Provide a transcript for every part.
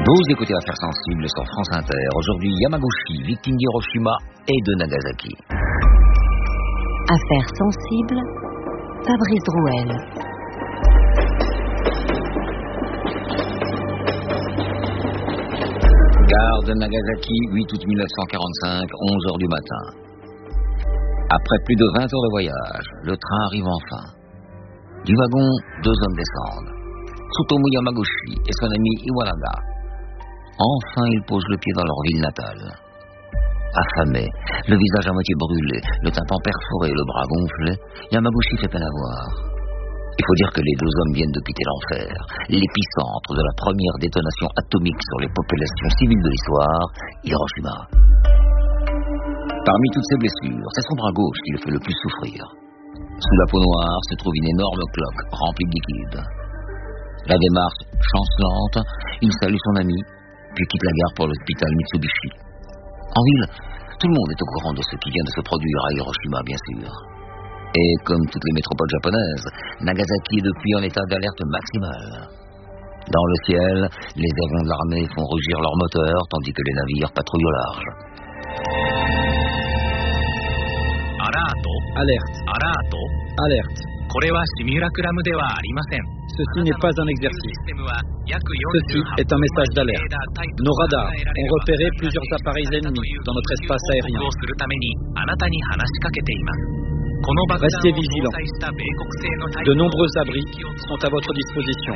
Vous écoutez Affaires sensibles sur France Inter. Aujourd'hui, Yamaguchi, victime d'Hiroshima et de Nagasaki. Affaires sensibles, Fabrice Drouel. Gare de Nagasaki, 8 août 1945, 11 heures du matin. Après plus de 20 heures de voyage, le train arrive enfin. Du wagon, deux hommes descendent. Tsutomu Yamaguchi et son ami Iwanaga. Enfin, ils posent le pied dans leur ville natale. Affamé, le visage à moitié brûlé, le tympan perforé, le bras gonflé, Yamaguchi fait peine à voir. Il faut dire que les deux hommes viennent de quitter l'enfer, l'épicentre de la première détonation atomique sur les populations civiles de l'histoire, Hiroshima. Parmi toutes ces blessures, c'est son bras gauche qui le fait le plus souffrir. Sous la peau noire se trouve une énorme cloque remplie de liquide. La démarche chancelante, il salue son ami, puis quitte la gare pour l'hôpital Mitsubishi. En ville, tout le monde est au courant de ce qui vient de se produire à Hiroshima, bien sûr. Et comme toutes les métropoles japonaises, Nagasaki est depuis en état d'alerte maximale. Dans le ciel, les avions de l'armée font rugir leurs moteurs, tandis que les navires patrouillent au large. Alerte. Alerte. Ceci n'est pas un exercice. Ceci est un message d'alerte. Nos radars ont repéré plusieurs appareils ennemis dans notre espace aérien. Restez vigilants. De nombreux abris sont à votre disposition.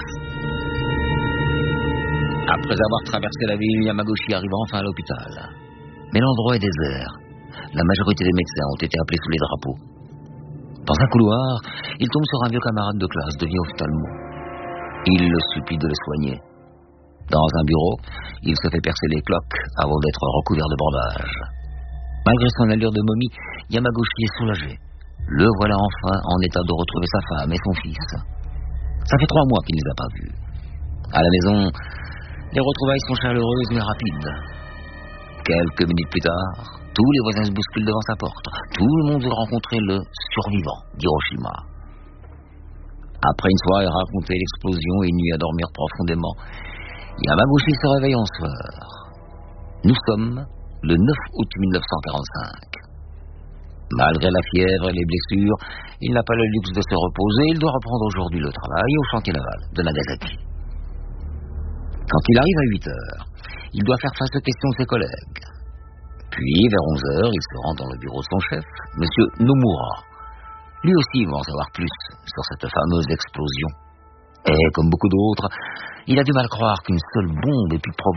Après avoir traversé la ville, Yamaguchi arrive enfin à l'hôpital. Mais l'endroit est désert. La majorité des médecins ont été appelés sous les drapeaux. Dans un couloir, il tombe sur un vieux camarade de classe, devient ophtalmo. Il le supplie de le soigner. Dans un bureau, il se fait percer les cloques avant d'être recouvert de bandages. Malgré son allure de momie, Yamaguchi est soulagé. Le voilà enfin en état de retrouver sa femme et son fils. Ça fait 3 mois qu'il ne les a pas vus. À la maison, les retrouvailles sont chaleureuses mais rapides. Quelques minutes plus tard, tous les voisins se bousculent devant sa porte. Tout le monde veut rencontrer le survivant d'Hiroshima. Après une soirée racontée l'explosion et une nuit à dormir profondément, Yamaguchi se réveille en sueur. Nous sommes le 9 août 1945. Malgré la fièvre et les blessures, il n'a pas le luxe de se reposer. Il doit reprendre aujourd'hui le travail au chantier naval de Nagasaki. Quand il arrive à 8 heures, il doit faire face aux questions de ses collègues. Puis, vers 11 heures, il se rend dans le bureau de son chef, M. Nomura. Lui aussi va en savoir plus sur cette fameuse explosion. Et, comme beaucoup d'autres, il a du mal à croire qu'une seule bombe ait pu provoquer